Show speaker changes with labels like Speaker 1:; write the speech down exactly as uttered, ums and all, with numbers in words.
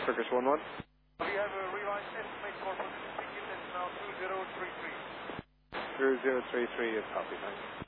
Speaker 1: Turkish one one.
Speaker 2: We have a revised estimate for position ticket that's now two zero three three.
Speaker 1: two zero three three is copy, thanks.